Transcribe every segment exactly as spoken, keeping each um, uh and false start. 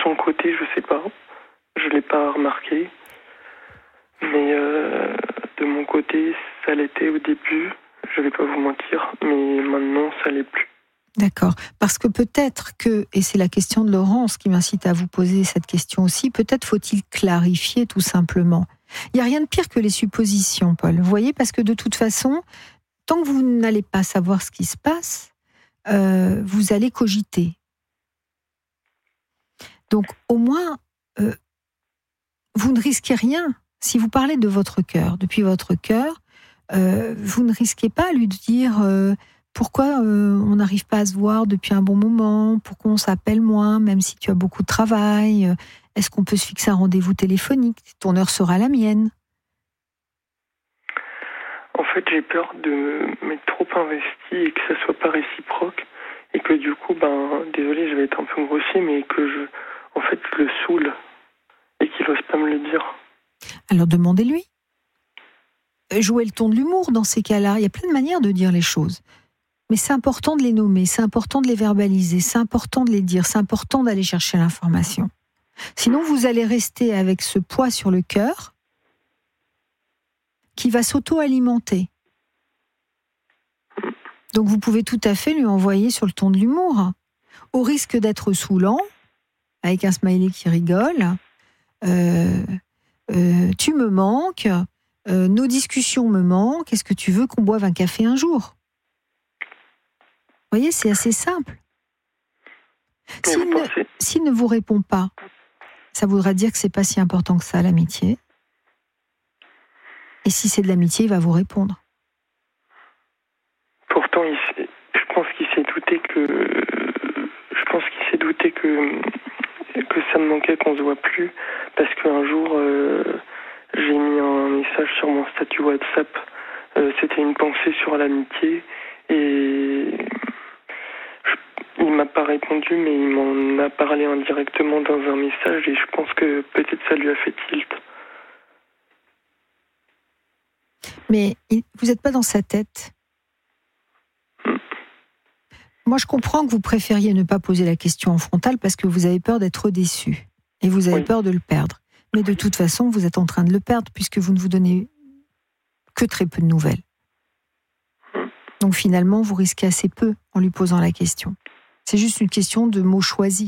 son côté, je sais pas. Je l'ai pas remarqué. Mais euh, de mon côté, ça l'était au début. Je vais pas vous mentir. Mais maintenant, ça l'est plus. D'accord. Parce que peut-être que, et c'est la question de Laurence qui m'incite à vous poser cette question aussi, peut-être faut-il clarifier tout simplement. Il n'y a rien de pire que les suppositions, Paul. Vous voyez, parce que de toute façon, tant que vous n'allez pas savoir ce qui se passe, euh, vous allez cogiter. Donc, au moins, euh, vous ne risquez rien. Si vous parlez de votre cœur, depuis votre cœur, euh, vous ne risquez pas à lui dire euh, pourquoi euh, on n'arrive pas à se voir depuis un bon moment, pourquoi on s'appelle moins, même si tu as beaucoup de travail. Euh, est-ce qu'on peut se fixer un rendez-vous téléphonique ? Ton heure sera la mienne. En fait, j'ai peur de m'être trop investi et que ça soit pas réciproque. Et que du coup, ben, désolé, je vais être un peu grossier, mais que je, en fait, je le saoule. Et qu'il n'ose pas me le dire. Alors demandez-lui. Jouez le ton de l'humour dans ces cas-là. Il y a plein de manières de dire les choses. Mais c'est important de les nommer, c'est important de les verbaliser, c'est important de les dire, c'est important d'aller chercher l'information. Sinon, vous allez rester avec ce poids sur le cœur qui va s'auto-alimenter. Donc vous pouvez tout à fait lui envoyer sur le ton de l'humour, au risque d'être saoulant, avec un smiley qui rigole. Euh, euh, tu me manques, euh, nos discussions me manquent, est-ce que tu veux qu'on boive un café un jour ? Vous voyez, c'est assez simple. S'il ne, s'il ne vous répond pas, ça voudra dire que c'est pas si important que ça, l'amitié. Et si c'est de l'amitié, il va vous répondre. Pourtant, il sait, je pense qu'il s'est douté que, je pense qu'il s'est douté que que ça me manquait qu'on se voit plus, parce qu'un jour, euh, j'ai mis un message sur mon statut WhatsApp. Euh, c'était une pensée sur l'amitié et je, il m'a pas répondu, mais il m'en a parlé indirectement dans un message et je pense que peut-être ça lui a fait tilt. Mais vous n'êtes pas dans sa tête. Hmm. Moi, je comprends que vous préfériez ne pas poser la question en frontal parce que vous avez peur d'être déçu et vous avez oui. peur de le perdre. Mais de toute façon, vous êtes en train de le perdre puisque vous ne vous donnez que très peu de nouvelles. Hmm. Donc finalement, vous risquez assez peu en lui posant la question. C'est juste une question de mots choisis.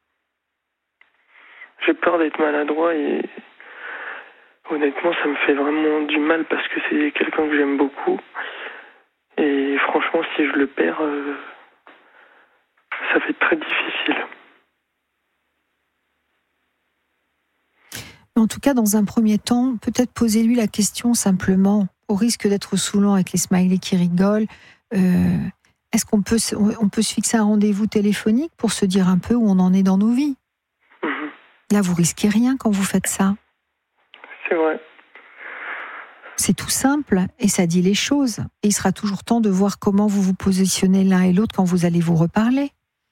J'ai peur d'être maladroit et honnêtement, ça me fait vraiment du mal parce que c'est quelqu'un que j'aime beaucoup. Et franchement, si je le perds, euh, ça va être très difficile. En tout cas, dans un premier temps, peut-être posez-lui la question simplement, au risque d'être saoulant avec les smileys qui rigolent. Euh, est-ce qu'on peut, on peut se fixer un rendez-vous téléphonique pour se dire un peu où on en est dans nos vies ? Mm-hmm. Là, vous risquez rien quand vous faites ça. C'est vrai. C'est tout simple et ça dit les choses. Et il sera toujours temps de voir comment vous vous positionnez l'un et l'autre quand vous allez vous reparler.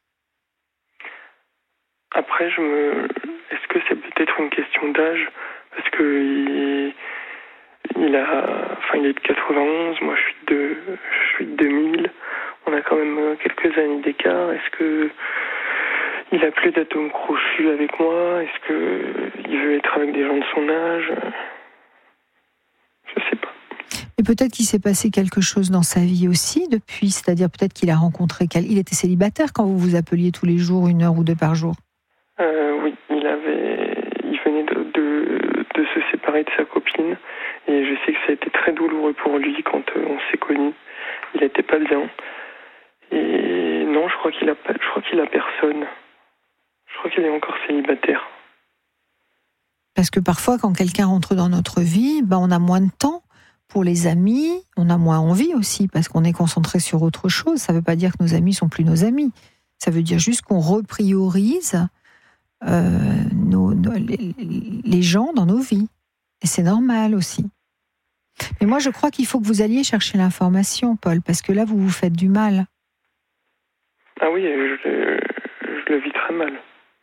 Après, je me... est-ce que c'est peut-être une question d'âge ? Parce que il, il a, enfin, il est de quatre-vingt-onze, moi je suis de, je suis de deux mille. On a quand même quelques années d'écart. Est-ce que il a plus d'atomes crochus avec moi ? Est-ce que il veut être avec des gens de son âge ? Je sais pas. Et peut-être qu'il s'est passé quelque chose dans sa vie aussi depuis, c'est-à-dire peut-être qu'il a rencontré... Il était célibataire quand vous vous appeliez tous les jours, une heure ou deux par jour ? euh, Oui, il avait, il venait de, de, de se séparer de sa copine et je sais que ça a été très douloureux pour lui quand on s'est connus. Il n'était pas bien. Et non, je crois qu'il a, je crois qu'il a personne. Je crois qu'il est encore célibataire. Parce que parfois, quand quelqu'un rentre dans notre vie, ben on a moins de temps pour les amis, on a moins envie aussi, parce qu'on est concentré sur autre chose. Ça ne veut pas dire que nos amis ne sont plus nos amis. Ça veut dire juste qu'on repriorise euh, nos, nos, les, les gens dans nos vies. Et c'est normal aussi. Mais moi, je crois qu'il faut que vous alliez chercher l'information, Paul, parce que là, vous vous faites du mal. Ah oui, je, je le vis très mal.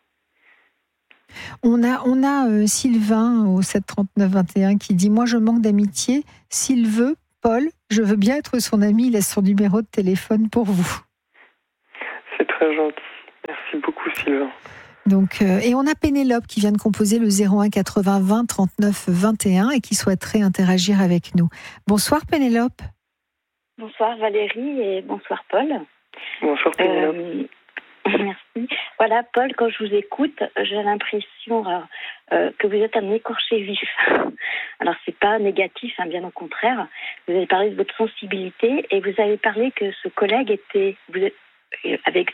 On a, on a euh, Sylvain au sept trente-neuf vingt et un qui dit « Moi, je manque d'amitié. S'il veut, Paul, je veux bien être son ami. Il laisse son numéro de téléphone pour vous. » C'est très gentil. Merci beaucoup, Sylvain. Donc, euh, et on a Pénélope qui vient de composer le zéro un quatre-vingts vingt trente-neuf vingt et un et qui souhaiterait interagir avec nous. Bonsoir Pénélope. Bonsoir Valérie et bonsoir Paul. Bonsoir Pénélope. Euh, merci. Voilà Paul, quand je vous écoute, j'ai l'impression euh, que vous êtes un écorché vif. Alors c'est pas négatif, hein, bien au contraire. Vous avez parlé de votre sensibilité et vous avez parlé que ce collègue était, vous êtes, avec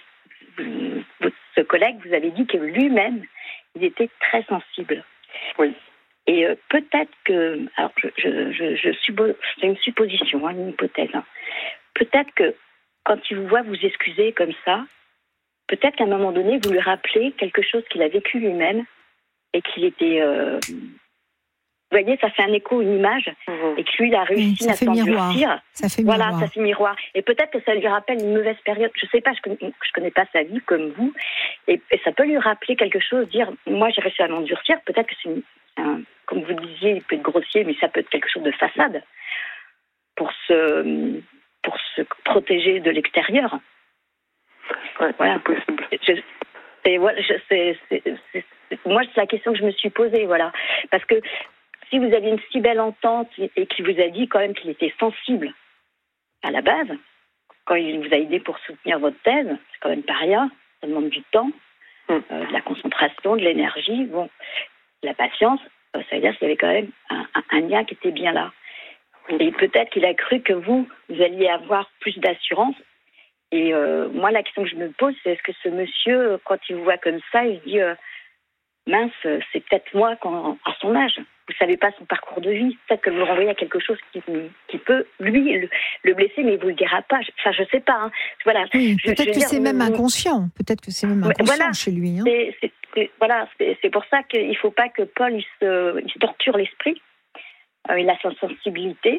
ce collègue, vous avez dit que lui-même, il était très sensible. Oui. Et euh, peut-être que, alors je, je, je, je suppose, c'est une supposition, hein, une hypothèse. Hein. Peut-être que quand il vous voit vous excuser comme ça, peut-être qu'à un moment donné, vous lui rappelez quelque chose qu'il a vécu lui-même et qu'il était... Euh, vous voyez, ça fait un écho, une image, mmh. et que lui, il a réussi oui, à s'endurcir. Ça fait voilà, miroir. ça fait miroir. Et peut-être que ça lui rappelle une mauvaise période. Je ne sais pas, je ne connais, connais pas sa vie comme vous. Et, et ça peut lui rappeler quelque chose, dire, moi, j'ai réussi à m'endurcir. Peut-être que c'est, une, un, comme vous disiez, il peut être grossier, mais ça peut être quelque chose de façade pour se, pour se protéger de l'extérieur. Ouais, voilà. C'est possible. Je, c'est, voilà, je, c'est, c'est, c'est, c'est, moi, c'est la question que je me suis posée, voilà. Parce que si vous aviez une si belle entente et qu'il vous a dit quand même qu'il était sensible à la base, quand il vous a aidé pour soutenir votre thèse, c'est quand même pas rien, ça demande du temps, mm. euh, de la concentration, de l'énergie, bon, de la patience, euh, ça veut dire qu'il y avait quand même un, un, un lien qui était bien là. Mm. Et peut-être qu'il a cru que vous, vous alliez avoir plus d'assurance. Et euh, moi, la question que je me pose, c'est est-ce que ce monsieur, quand il vous voit comme ça, il se dit euh, mince, c'est peut-être moi quand, à son âge. Vous ne savez pas son parcours de vie. Peut-être que vous le renvoyez à quelque chose qui, qui peut, lui, le, le blesser, mais il ne vous le dira pas. Enfin, je ne sais pas. Hein. Voilà. Oui, je, peut-être je que dire, c'est même on, inconscient. Peut-être que c'est même inconscient voilà, chez lui. Hein. C'est, c'est, c'est, voilà, c'est, c'est pour ça qu'il ne faut pas que Paul il se, il se torture l'esprit. Euh, il a sa sensibilité.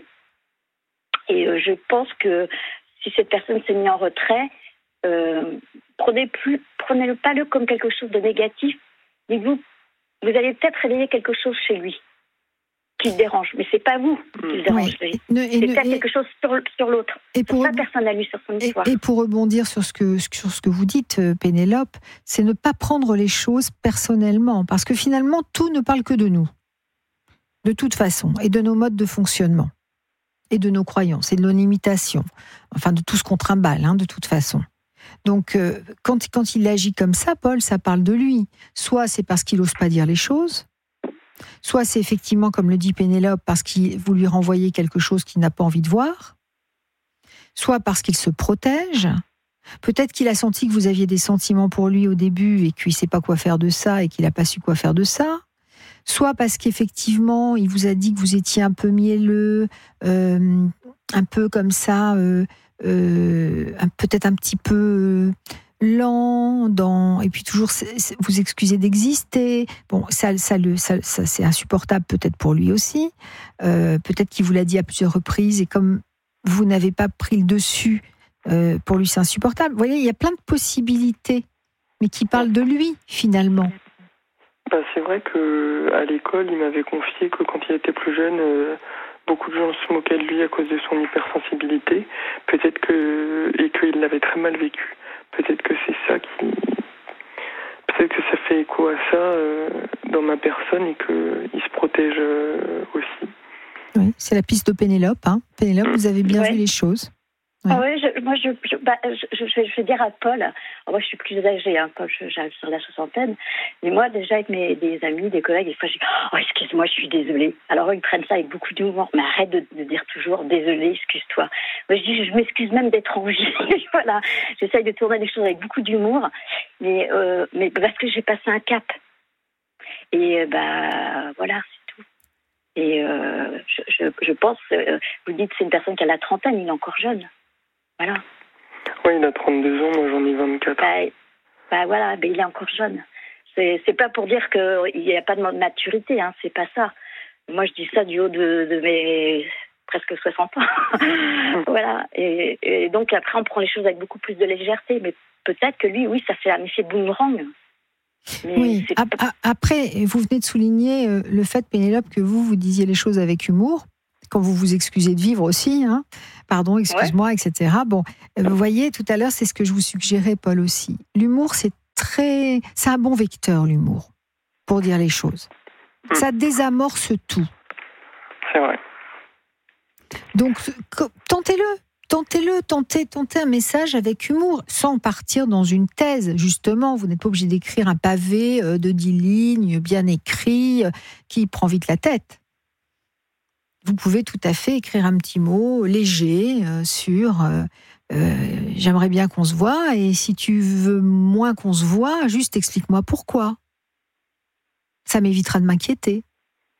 Et euh, je pense que si cette personne s'est mise en retrait, euh, prenez plus, prenez-le pas le comme quelque chose de négatif. Dites-vous, vous allez peut-être réveiller quelque chose chez lui qui le dérange, mais c'est pas vous qui le dérange. Oui. Ne, c'est ne, peut-être et, quelque chose sur, sur l'autre. Et pour sa personne à lui, sur son histoire. Et, et pour rebondir sur ce que sur ce que vous dites, Pénélope, c'est ne pas prendre les choses personnellement, parce que finalement tout ne parle que de nous, de toute façon, et de nos modes de fonctionnement, et de nos croyances, et de nos limitations, enfin de tout ce qu'on trimballe, hein, de toute façon. Donc, euh, quand, quand il agit comme ça, Paul, ça parle de lui. Soit c'est parce qu'il n'ose pas dire les choses, soit c'est effectivement, comme le dit Pénélope, parce que vous lui renvoyez quelque chose qu'il n'a pas envie de voir, soit parce qu'il se protège. Peut-être qu'il a senti que vous aviez des sentiments pour lui au début et qu'il ne sait pas quoi faire de ça et qu'il n'a pas su quoi faire de ça. Soit parce qu'effectivement, il vous a dit que vous étiez un peu mielleux, euh, un peu comme ça... Euh, Euh, peut-être un petit peu lent dans, et puis toujours c'est, c'est, vous excusez d'exister. Bon, ça, ça, le, ça, ça c'est insupportable peut-être pour lui aussi. Euh, peut-être qu'il vous l'a dit à plusieurs reprises et comme vous n'avez pas pris le dessus, euh, pour lui c'est insupportable. Vous voyez, il y a plein de possibilités, mais qui parlent de lui finalement. Ben, c'est vrai que à l'école, il m'avait confié que quand il était plus jeune. Euh... Beaucoup de gens se moquaient de lui à cause de son hypersensibilité. Peut-être que et qu'il l'avait très mal vécu. Peut-être que c'est ça qui, peut-être que ça fait écho à ça euh, dans ma personne et que il se protège euh, aussi. Oui, c'est la piste de Pénélope. Hein. Pénélope, vous avez bien ouais. vu les choses. Ouais. Ah oui, je, moi je, je, bah, je, je, je vais dire à Paul, moi je suis plus âgée, hein, Paul, j'arrive sur la soixantaine, mais moi déjà avec mes des amis, des collègues, des fois je dis oh excuse-moi, je suis désolée. Alors eux, ils prennent ça avec beaucoup d'humour, mais arrête de, de dire toujours désolée, excuse-toi. Moi je dis je m'excuse même d'être en vie, voilà, j'essaye de tourner les choses avec beaucoup d'humour, mais euh, mais parce que j'ai passé un cap. Et bah voilà, c'est tout. Et euh, je, je, je pense, euh, vous dites c'est une personne qui a la trentaine, il est encore jeune. Voilà. Oui, il a trente-deux ans, moi j'en ai vingt-quatre. Bah, bah voilà, bah, il est encore jeune. C'est, c'est pas pour dire qu'il n'y a pas de maturité, hein, c'est pas ça. Moi je dis ça du haut de, de mes presque soixante ans. Voilà. Et, et donc après on prend les choses avec beaucoup plus de légèreté, mais peut-être que lui, oui, ça fait un effet boomerang. Mais oui, c'est... après, vous venez de souligner le fait, Pénélope, que vous, vous disiez les choses avec humour. Quand vous vous excusez de vivre aussi, hein, pardon, excuse-moi, ouais. et cetera. Bon, vous voyez, tout à l'heure, c'est ce que je vous suggérais, Paul, aussi. L'humour, c'est très, c'est un bon vecteur, l'humour, pour dire les choses. Mmh. Ça désamorce tout. C'est vrai. Donc, tentez-le. Tentez-le, tentez, tentez un message avec humour, sans partir dans une thèse, justement. Vous n'êtes pas obligé d'écrire un pavé de dix lignes, bien écrit, qui prend vite la tête. Vous pouvez tout à fait écrire un petit mot léger euh, sur euh, euh, « j'aimerais bien qu'on se voit, et si tu veux moins qu'on se voit, juste explique-moi pourquoi. Ça m'évitera de m'inquiéter. Mmh. »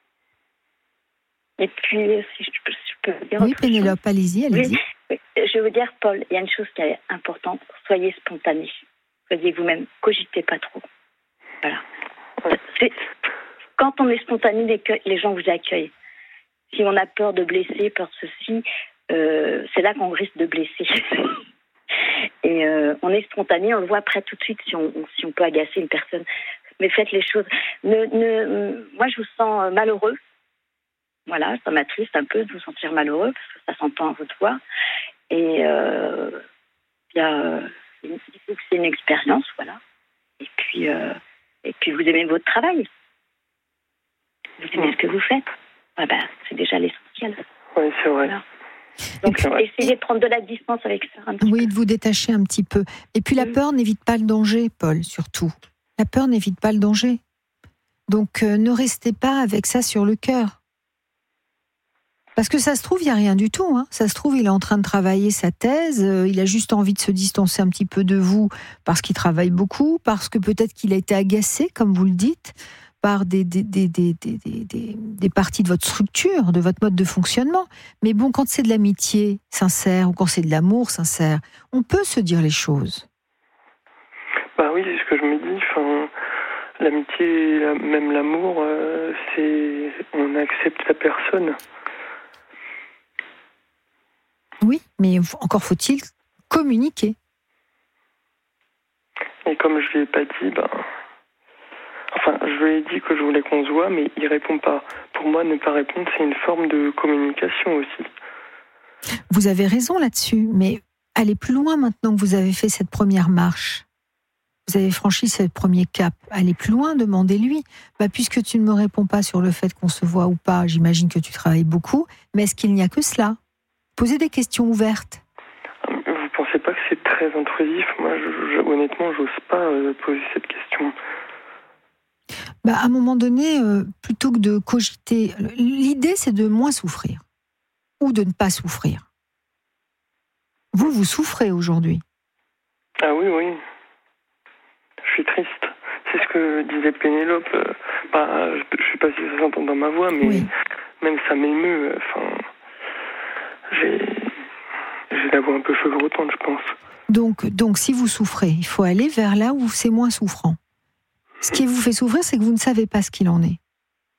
Et puis, si je peux, je peux dire oui, Pénélope, allez-y, allez-y. Oui, oui, je veux dire, Paul, il y a une chose qui est importante. Soyez spontané. Soyez vous-même. Cogitez pas trop. Voilà. C'est, quand on est spontané, les, les gens vous accueillent. Si on a peur de blesser, peur de ceci, euh, c'est là qu'on risque de blesser. Et euh, on est spontané, on le voit après tout de suite si on, si on peut agacer une personne. Mais faites les choses. Ne, ne, moi, je vous sens malheureux. Voilà, ça m'attriste un peu de vous sentir malheureux, parce que ça s'entend à votre voix. Et euh, y a, il faut que c'est une expérience, voilà. Et puis, euh, et puis vous aimez votre travail. Vous aimez ce que vous faites. Ah ben, c'est déjà l'essentiel. Oui, c'est vrai. Voilà. Donc, c'est vrai. essayez de prendre de la distance avec ça. Un petit oui, peu. de vous détacher un petit peu. Et puis, la mmh. peur n'évite pas le danger, Paul, surtout. La peur n'évite pas le danger. Donc, euh, ne restez pas avec ça sur le cœur. Parce que ça se trouve, il n'y a rien du tout. Hein. Ça se trouve, il est en train de travailler sa thèse, euh, il a juste envie de se distancer un petit peu de vous parce qu'il travaille beaucoup, parce que peut-être qu'il a été agacé, comme vous le dites, par des, des, des, des, des, des, des parties de votre structure, de votre mode de fonctionnement. Mais bon, quand c'est de l'amitié sincère ou quand c'est de l'amour sincère, on peut se dire les choses. Bah oui, c'est ce que je me dis. Enfin, l'amitié, même l'amour, euh, c'est on accepte la personne. Oui, mais encore faut-il communiquer. Et comme je ne l'ai pas dit, ben... Enfin, je lui ai dit que je voulais qu'on se voit, mais il ne répond pas. Pour moi, ne pas répondre, c'est une forme de communication aussi. Vous avez raison là-dessus, mais allez plus loin maintenant que vous avez fait cette première marche. Vous avez franchi ce premier cap. Allez plus loin, demandez-lui. Bah, puisque tu ne me réponds pas sur le fait qu'on se voit ou pas, j'imagine que tu travailles beaucoup, mais est-ce qu'il n'y a que cela ? Posez des questions ouvertes. Vous pensez pas que c'est très intrusif ? Moi, je, je, honnêtement, j'ose pas euh, poser cette question. Bah, à un moment donné, euh, plutôt que de cogiter, l'idée c'est de moins souffrir ou de ne pas souffrir. Vous, vous souffrez aujourd'hui. Ah oui, oui. Je suis triste. C'est ce que disait Pénélope. Euh, bah, je, je sais pas si ça s'entend dans ma voix, mais oui. Même ça m'émeut. Enfin, j'ai, j'ai la voix un peu chevrotante, je pense. Donc, donc, si vous souffrez, il faut aller vers là où c'est moins souffrant. Ce qui vous fait souffrir, c'est que vous ne savez pas ce qu'il en est.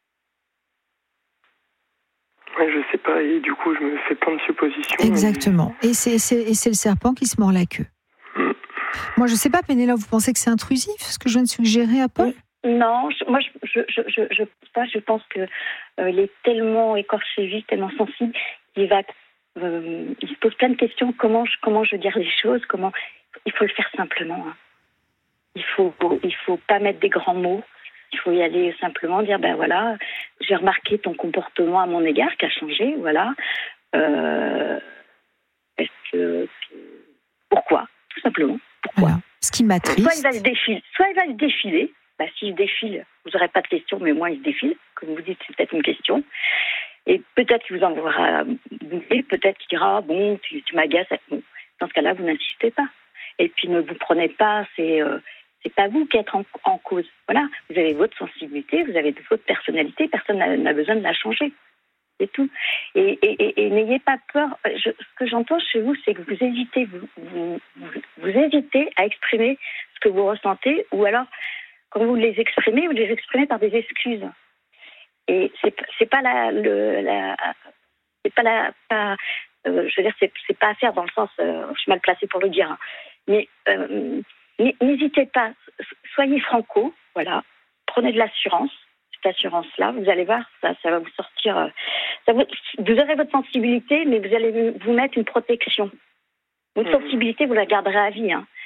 Oui, je sais pas, et du coup, je me fais plein de suppositions. Exactement. Et, et, c'est, c'est, et c'est le serpent qui se mord la queue. Mm. Moi, je sais pas, Pénélope, vous pensez que c'est intrusif, ce que je viens de suggérer à Paul ? Non, je, moi, je, je, je, je, je, pas, je pense que euh, il est tellement écorché vif, tellement sensible, il va, euh, il se pose plein de questions. Comment je, comment je veux dire les choses ? Comment il faut le faire simplement. Hein. Il faut, il faut pas mettre des grands mots. Il faut y aller simplement, dire ben voilà, j'ai remarqué ton comportement à mon égard qui a changé, voilà. Euh, est-ce que pourquoi, tout simplement. Pourquoi ? Voilà. Ce qui m'attriste. Soit il va se défiler, soit il va se défiler. Bah, s'il se défile, vous n'aurez pas de questions, mais au moins il se défile. Comme vous dites, c'est peut-être une question. Et peut-être qu'il vous enverra bouger, peut-être qu'il dira bon, tu, tu m'agaces. Bon, dans ce cas-là, vous n'insistez pas. Et puis ne vous prenez pas, c'est euh, c'est pas vous qui êtes en, en cause. Voilà, vous avez votre sensibilité, vous avez votre personnalité, personne n'a, n'a besoin de la changer. C'est tout. Et, et, et, et n'ayez pas peur. Je, ce que j'entends chez vous, c'est que vous hésitez, vous, vous, vous, vous hésitez à exprimer ce que vous ressentez, ou alors quand vous les exprimez, vous les exprimez par des excuses. Et c'est, c'est pas la, le, la, c'est pas la, pas, euh, je veux dire, c'est, c'est pas à faire dans le sens, euh, je suis mal placée pour le dire, hein. Mais euh, n'hésitez pas, soyez franco, voilà, prenez de l'assurance, cette assurance-là, vous allez voir, ça, ça va vous sortir, ça vous, vous aurez votre sensibilité, mais vous allez vous mettre une protection. Votre mmh. sensibilité, vous la garderez à vie, hein.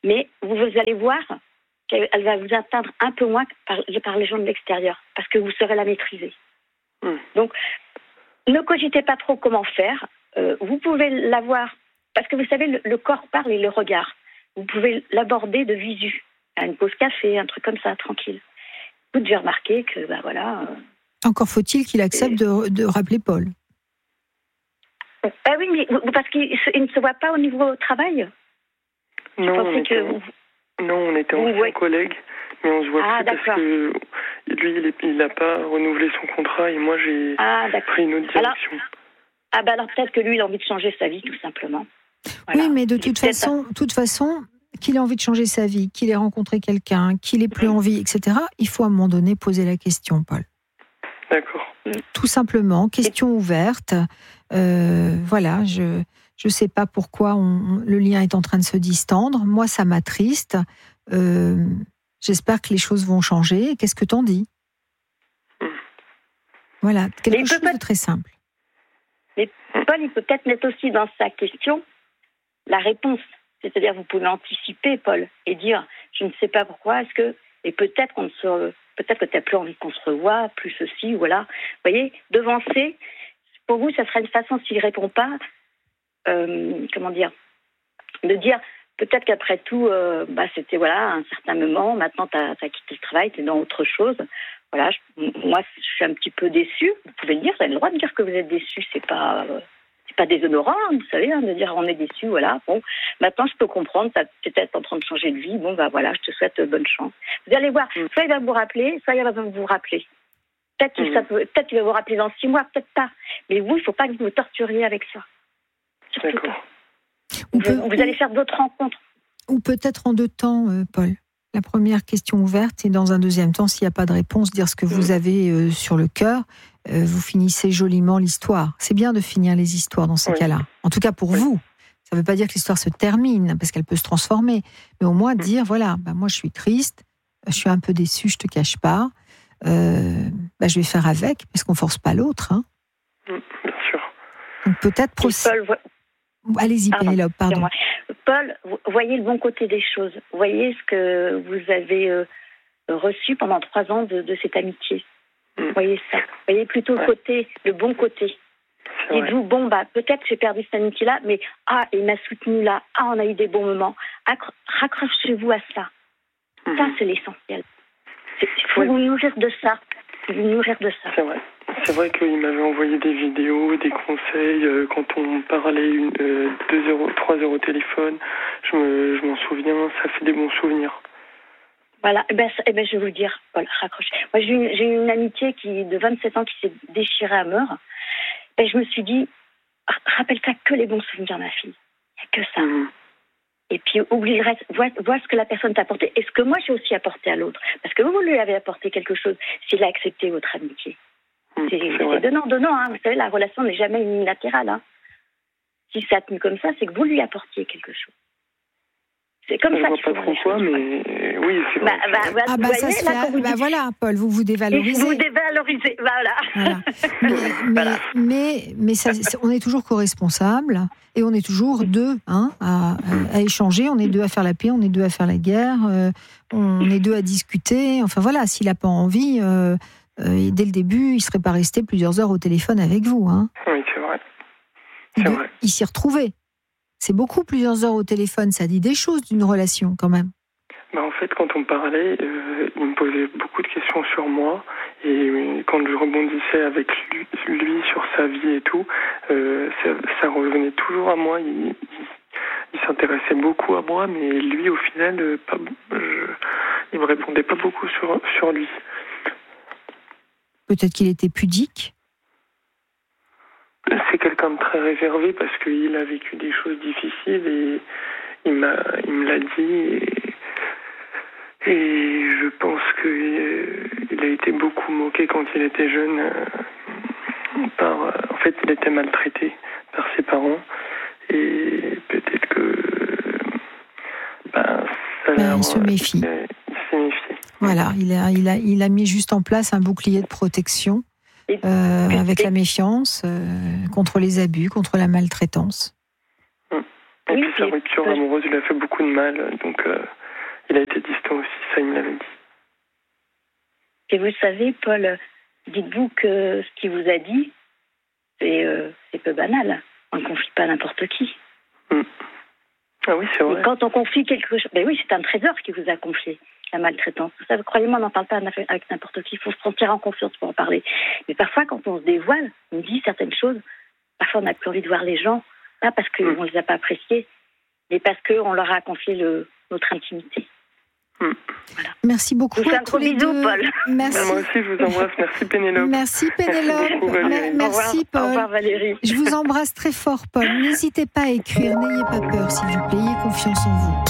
mais vous, vous allez voir qu'elle va vous atteindre un peu moins par, par les gens de l'extérieur, parce que vous saurez la maîtriser. Mmh. Donc, ne cogitez pas trop comment faire. Euh, vous pouvez l'avoir, parce que vous savez, le, le corps parle et le regard. Vous pouvez l'aborder de visu, à une pause café, un truc comme ça, tranquille. Vous devez remarquer que, ben voilà... Euh, Encore faut-il qu'il accepte et... de, de rappeler Paul. Ah oui, mais parce qu'il il ne se voit pas au niveau travail. Non, on était, que... non, on était anciens ouais. collègues, mais on se voit ah, plus d'accord. parce que lui, il n'a pas renouvelé son contrat et moi, j'ai ah, pris une autre direction. Alors, ah bah alors peut-être que lui, il a envie de changer sa vie, tout simplement. Voilà. Oui, mais de toute façon, toute façon, qu'il ait envie de changer sa vie, qu'il ait rencontré quelqu'un, qu'il ait plus mmh. envie, et cetera, il faut à un moment donné poser la question, Paul. D'accord. Tout simplement, question ouverte. Euh, voilà, je je sais pas pourquoi on, le lien est en train de se distendre. Moi, ça m'attriste. Euh, j'espère que les choses vont changer. Qu'est-ce que t'en dis ? mmh. Voilà, quelque chose de très simple. Mais Paul, il peut peut-être mettre aussi dans sa question la réponse. C'est-à-dire, vous pouvez anticiper, Paul, et dire, je ne sais pas pourquoi, est-ce que... Et peut-être qu'on se... peut-être que tu n'as plus envie qu'on se revoie, plus ceci, voilà. Vous voyez, devancer, pour vous, ça serait une façon, s'il ne répond pas, euh, comment dire, de dire, peut-être qu'après tout, euh, bah, c'était voilà, un certain moment, maintenant tu as quitté le travail, tu es dans autre chose. Voilà, je, moi, je suis un petit peu déçue. Vous pouvez le dire, vous avez le droit de dire que vous êtes déçu, c'est pas... Euh, c'est pas déshonorant, vous savez, hein, de dire on est déçu, voilà. Bon, maintenant je peux comprendre, tu es peut-être en train de changer de vie, bon, bah voilà, je te souhaite bonne chance. Vous allez voir, soit il va vous rappeler, soit il va vous rappeler. Peut-être qu'il mmh. peut va vous rappeler dans six mois, peut-être pas. Mais vous, il ne faut pas que vous vous torturiez avec ça. Surtout D'accord. Pas. Vous, peut, vous allez faire d'autres rencontres. Ou peut-être en deux temps, euh, Paul. La première question ouverte, et dans un deuxième temps, s'il n'y a pas de réponse, dire ce que mmh. vous avez euh, sur le cœur. Euh, vous finissez joliment l'histoire. C'est bien de finir les histoires dans ces oui. cas-là. En tout cas pour oui. vous. Ça ne veut pas dire que l'histoire se termine, parce qu'elle peut se transformer. Mais au moins mmh. dire, voilà, bah moi je suis triste, je suis un peu déçue, je ne te cache pas. Euh, bah je vais faire avec, parce qu'on ne force pas l'autre. Hein. Mmh, bien sûr. Donc peut-être... Procé- Paul, vo- Allez-y, pardon, Pénélope, pardon. Paul, voyez le bon côté des choses. Voyez ce que vous avez euh, reçu pendant trois ans de, de cette amitié. Mmh. Voyez ça. Voyez plutôt ouais. le côté, le bon côté. Dites-vous, bon, bah, peut-être que j'ai perdu cette amitié-là, mais ah, il m'a soutenu là, ah, on a eu des bons moments. Accro- raccrochez-vous à ça. Mmh. Ça, c'est l'essentiel. Il faut ouais. vous nourrir de ça. Vous nourrir de ça. C'est vrai. C'est vrai qu'il m'avait envoyé des vidéos, des conseils, euh, quand on parlait une, euh, deux euros, trois heures au téléphone. Je, me, je m'en souviens, ça fait des bons souvenirs. Voilà, eh ben, eh ben, je vais vous le dire, Paul, raccroche. Moi, j'ai eu, j'ai eu une amitié qui, de vingt-sept ans qui s'est déchirée à mort. Et je me suis dit, rappelle-toi que les bons souvenirs, ma fille. Il n'y a que ça. Mmh. Et puis, oublie le reste. Vois, vois ce que la personne t'a apporté et ce que moi, j'ai aussi apporté à l'autre. Parce que vous lui avez apporté quelque chose s'il a accepté votre amitié. Mmh, c'est, c'est, c'est donnant, donnant. Hein. Vous savez, la relation n'est jamais unilatérale. Hein. Si ça a tenu comme ça, c'est que vous lui apportiez quelque chose. C'est comme je ça qu'il faut voir les choses. Mais oui, c'est bah, bah, bah, ah bah, ça voyez, là, fait... bah voilà, Paul, vous vous dévalorisez. Vous dévalorisez, voilà. voilà. Mais, mais, voilà. mais, mais ça, on est toujours co-responsables et on est toujours deux hein, à, à échanger. On est deux à faire la paix, on est deux à faire la guerre, euh, on est deux à discuter. Enfin voilà, s'il n'a pas envie, euh, euh, dès le début, il ne serait pas resté plusieurs heures au téléphone avec vous. Hein. Oui, c'est vrai. C'est il, vrai. Il s'y retrouvait. C'est beaucoup, plusieurs heures au téléphone. Ça dit des choses d'une relation, quand même. Bah en fait, quand on parlait, euh, il me posait beaucoup de questions sur moi. Et euh, quand je rebondissais avec lui, lui sur sa vie et tout, euh, ça, ça revenait toujours à moi. Il, il, il s'intéressait beaucoup à moi, mais lui, au final, euh, pas, je, il me répondait pas beaucoup sur, sur lui. Peut-être qu'il était pudique. C'est quelqu'un de très réservé parce qu'il a vécu des choses difficiles et il, m'a, il me l'a dit. Et, et je pense qu'il a été beaucoup moqué quand il était jeune. Par, en fait, il était maltraité par ses parents. Et peut-être que ben, ça ben, il se méfie. Il, il s'est méfié. Voilà, il a, il, a, il a mis juste en place un bouclier de protection. Euh, avec la méfiance, euh, contre les abus, contre la maltraitance. Et oui, puis sa puis, rupture peut... amoureuse lui a fait beaucoup de mal, donc euh, il a été distant aussi, ça il me l'avait dit. Et vous savez, Paul, dites-vous que ce qu'il vous a dit, c'est, euh, c'est peu banal. On ne confie pas à n'importe qui. Mm. Ah oui, c'est vrai. Et quand on confie quelque chose... Ben oui, c'est un trésor qui vous a confié, la maltraitance. Vous savez, croyez-moi, on n'en parle pas avec n'importe qui. Il faut se sentir en confiance pour en parler. Mais parfois, quand on se dévoile, on dit certaines choses, parfois on n'a plus envie de voir les gens, pas parce qu'on ne mm. les a pas appréciés, mais parce qu'on leur a confié le, notre intimité. Mm. Voilà. Merci beaucoup. Je vous fais un gros bisou, Paul. Merci. Moi aussi, je vous embrasse. Merci, Pénélope. Merci, Pénélope. Merci, beaucoup, Valérie. Merci, Paul. Au revoir, Valérie. Je vous embrasse très fort, Paul. N'hésitez pas à écrire. N'ayez pas peur, s'il vous plaît. Ayez confiance en vous.